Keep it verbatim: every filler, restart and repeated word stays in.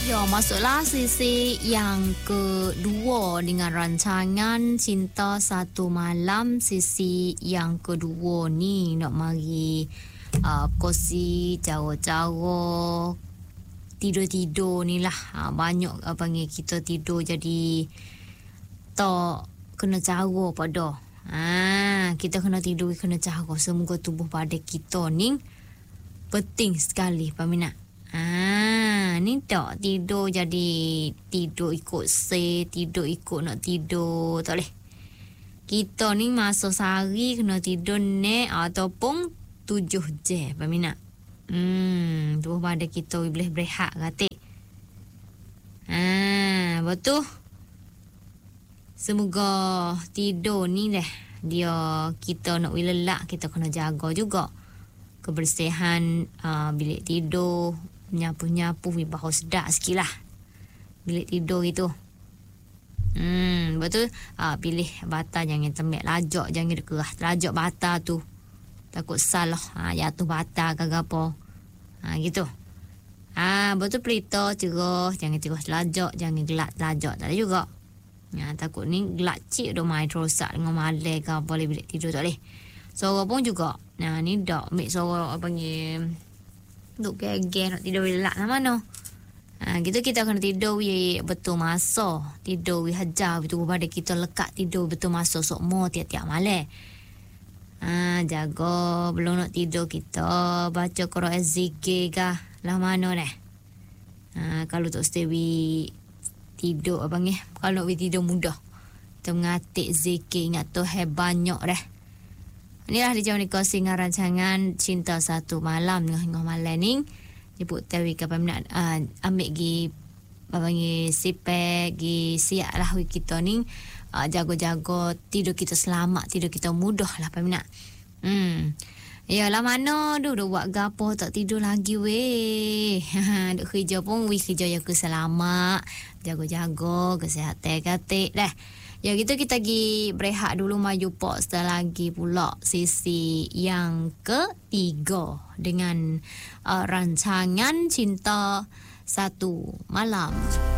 Ya, masuklah sesi yang kedua dengan rancangan Cinta Satu Malam. Sesi yang kedua ni nak mari uh, kongsi cara-cara tidur-tidur ni lah. Ha, banyak uh, panggil kita tidur jadi tak kena cara pada. Ha, kita kena tidur kena cara. Semoga tubuh pada kita ni penting sekali peminat. Ah, ni tak tidur jadi tidur ikut se, tidur ikut nak tidur, tak boleh. Kita ni masa sehari kena tidur ni ataupun tujuh jam peminat. Hmm, tubuh pada kita boleh berehat katik. Ah, betul. Semoga tidur ni dah dia kita nak lelak kita kena jaga juga kebersihan uh, bilik tidur. Nyapu-nyapu bau sedap sikit lah bilik tidur itu. Hmm, betul. Ah, pilih bata jangan tembak lajak, jangan dia kerah lajak bata tu. Takut salah. Ah, jatuh bata ke apa. Ah, gitu. Ah, betul pelita cerah, jangan terus lajak, jangan gelak lajak tak ada juga. Ya, takut ni gelak cik dah main rosak dengan malai ke apa boleh bilik tidur tak boleh. Suara pun juga. Nah, ni dak make suara apa panggil duk geger nak tidur lelak lah mana. Ha, gitu kita kena tidur we betul masa. Tidur we hajar betul pada kita lekat tidur betul masa sok mo tiap-tiap malam. Ha, jaga belum nak tidur kita baca Quran zikir kah lah mana dah. Ha, kalau tak stay we tidur apa panggil kalau we tidur mudah. Kita mengatik zikir ingat Tuhan banyak dah. Inilah di jam ni kongsi dengan rancangan Cinta Satu Malam dengan hingga malam ni. Jemput tahu kapan nak uh, ambil gi apa ni sipek gi siap lah kita ni uh, jaga-jaga tidur kita selamat, tidur kita mudah lah peminat. Hmm. Yalah mana dulu buat gapo tak tidur lagi weh. Duk kerja pun weh kerja yang keselamat, jaga-jaga kesihatan katik dah. Ya gitu kita pergi berehat dulu maju pok setelah lagi pula sesi yang ketiga dengan uh, rancangan Cinta Satu Malam.